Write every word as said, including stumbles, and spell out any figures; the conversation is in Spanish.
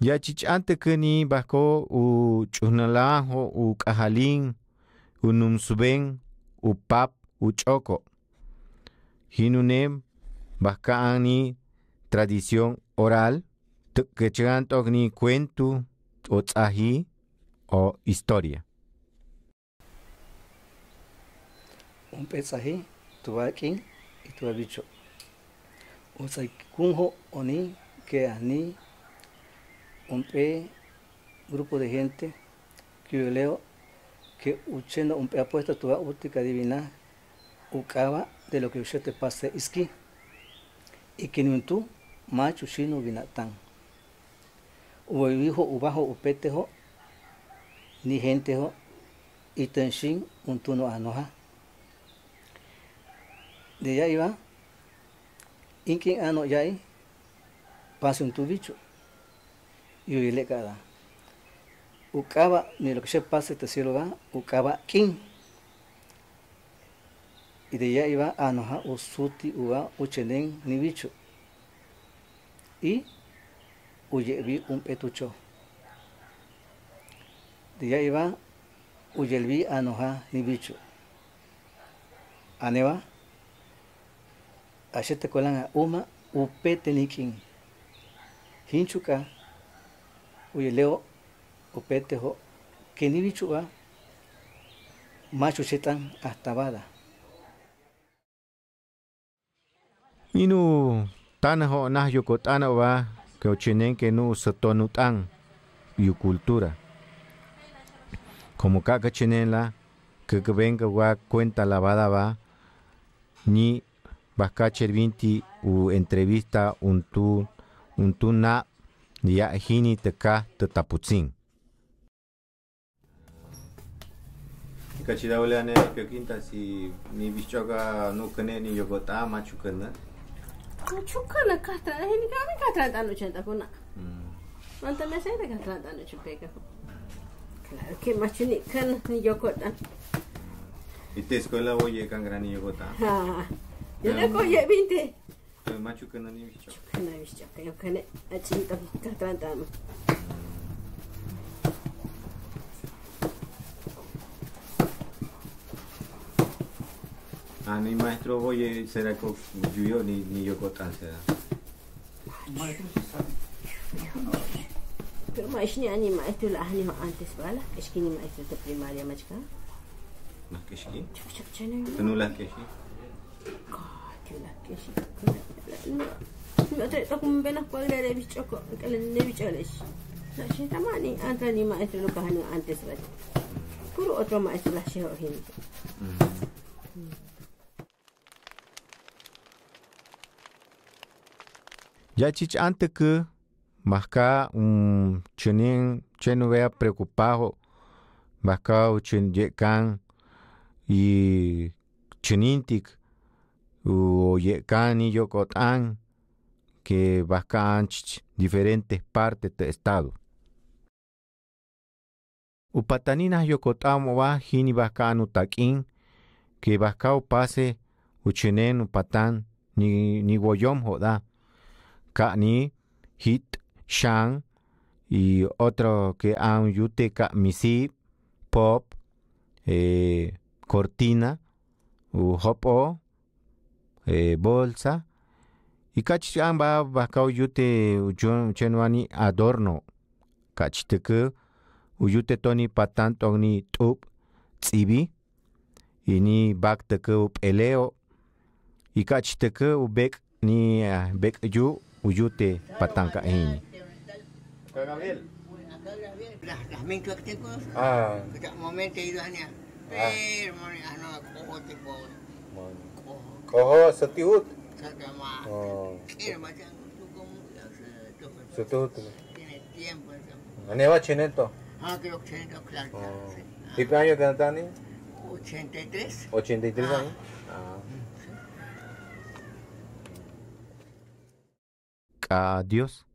Ya chichante kani bako u chunalajo u kajalin u numsuben u pap u choko. Hinunem bakani tradición oral que ni cuento o tzahi o historia. Un pesaje tuvakin y tuvabicho. O sea, kunjo oni que ani un pe grupo de gente que yo leo que uchendo un pe apuesto tuva útica divina ukaba de lo que usted te pase iski y que ni tú macho chino binatán. O hijo ubajo upetejo ni gentejo y tenshin un tuno anoja. De allá iba, inkin ano yai, pase un tubicho, y hoy le cada. Ukaba, ni lo que se pase te cielo va, ukaba kin. Y de allá iba anoja usuti uva uchenen ni bicho. Y uyevi un petucho. De allá iba uyelvi anoja ni bicho. Aneva. Achete colan uma upete nikin. Hinchuka uyeleo upete ho keni bichuga macho chetan hasta bada. Inu tana ho nah yoko tana wa que ochinen que no sotonutan yu cultura. Como kaka chinela que venga wa cuenta la bada va ni Bakacher vinti u entrevista un tu un tu na ya hini teka tetaputzin. Kachida wala ne ke quinta si ni bichoga no kene ni yogota machu kana. Machu kana kata hini kana kata tanu chenta kuna. Manta me sai kata tanu chupeka. Claro que machu ni kana ni yogota. ¿Y te escuela oye kan grani yogota? Ah. Yo le coge vinte. Pero macho que no ni bicho. Que no bicho, que yo que ne achita tratando. Ah, mi maestro oye será con yo ni ni yo cotan será. Pero más ni ani maestro la ani antes bala, es que ni maestro de primaria machka. Más que sí. Chup chene. ¿Tú no la que sí? No te toco un venas cuadra de bicho que le ne bicho les. La gente mani antes ni maestro lo cajano antes va. Puro otro maestro la sheho gente. Ya chich antes que masca un chenin cheno vea preocupado masca un chen yekan y chenintik o yekani yokotan que bascan diferentes partes del estado. Upataninas yokotamo va hini bascan utakin que bascao pase uchenen upatan ni ni woyom joda ka ni hit shang y otro que han yute ka misi pop eh, cortina u hopo eh, bolsa y kachan ba bakao yute ujon chenwani adorno kachteke uyute toni patan toni tup tsibi y ni bakteke up eleo y kachteke ubek ni uh, bek yu uyute patanka hin. Gabriel. Las las mintuactecos. Ah. Que momento ido ania. Pero no cojo tipo. Cojo satihut. Sakama. Oh. Era macam tu como Satihut. tiene tiempo eso. Aneva cheneto. Ah, creo que tiene claro. ¿Y qué año que están? ochenta y tres. ochenta y tres años. Ah. Adiós.